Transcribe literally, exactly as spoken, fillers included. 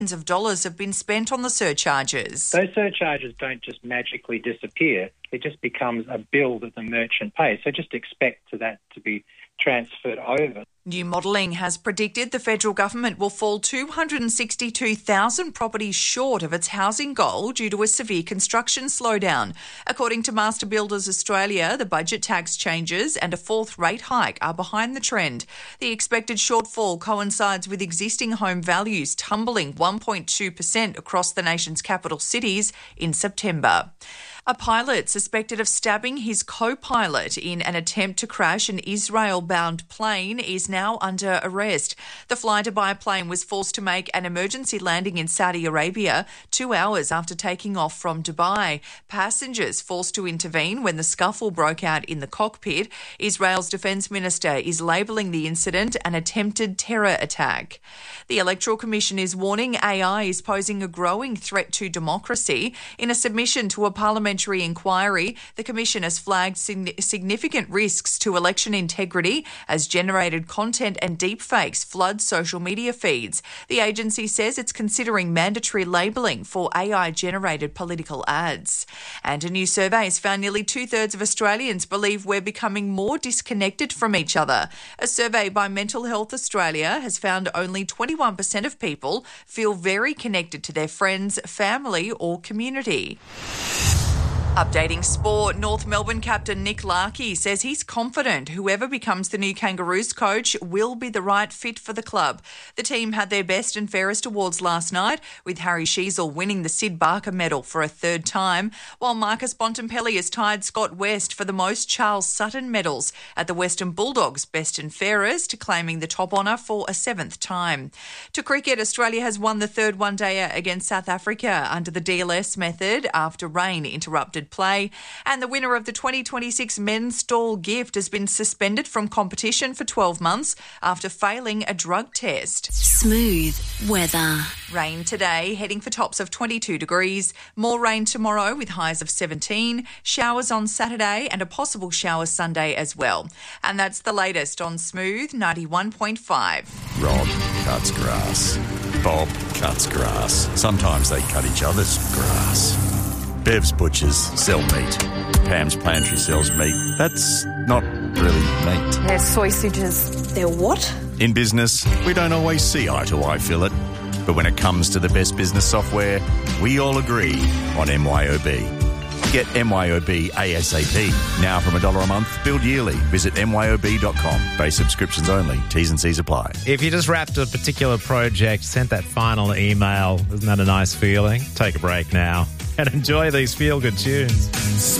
of dollars have been spent on the surcharges. Those surcharges don't just magically disappear. It just becomes a bill that the merchant pays. So just expect to that to be transferred over. New modelling has predicted the federal government will fall two hundred sixty-two thousand properties short of its housing goal due to a severe construction slowdown. According to Master Builders Australia, the budget tax changes and a fourth rate hike are behind the trend. The expected shortfall coincides with existing home values tumbling one point two percent across the nation's capital cities in September. A pilot suspected of stabbing his co-pilot in an attempt to crash an Israel-bound plane is now under arrest. The flight of a plane was forced to make an emergency landing in Saudi Arabia two hours after taking off from Dubai. Passengers forced to intervene when the scuffle broke out in the cockpit. Israel's defence minister is labelling the incident an attempted terror attack. The Electoral Commission is warning A I is posing a growing threat to democracy. In a submission to a parliamentary inquiry, the Commission has flagged significant risks to election integrity as generated content and deepfakes flood social media feeds. The agency says it's considering mandatory labelling for A I-generated political ads. And a new survey has found nearly two-thirds of Australians believe we're becoming more disconnected from each other. A survey by Mental Health Australia has found only twenty-one percent of people feel very connected to their friends, family or community. Updating sport, North Melbourne captain Nick Larkey says he's confident whoever becomes the new Kangaroos coach will be the right fit for the club. The team had their best and fairest awards last night, with Harry Sheezel winning the Sid Barker medal for a third time, while Marcus Bontempelli has tied Scott West for the most Charles Sutton medals at the Western Bulldogs best and fairest, claiming the top honour for a seventh time. To cricket, Australia has won the third one-dayer against South Africa under the D L S method after rain interrupted play, and the winner of the twenty twenty-six Men's Stall Gift has been suspended from competition for twelve months after failing a drug test. Smooth weather. Rain today, heading for tops of twenty-two degrees. More rain tomorrow with highs of seventeen. Showers on Saturday and a possible shower Sunday as well. And that's the latest on Smooth ninety-one point five. Rob cuts grass. Bob cuts grass. Sometimes they cut each other's grass. Bev's Butchers sell meat. Pam's Pantry sells meat. That's not really meat. They're sausages. They're what? In business, we don't always see eye to eye, Philip. But when it comes to the best business software, we all agree on M Y O B. Get M Y O B ASAP. Now from a dollar a month, billed yearly. Visit M Y O B dot com. Base subscriptions only. T's and C's apply. If you just wrapped a particular project, sent that final email, isn't that a nice feeling? Take a break now and enjoy these feel-good tunes.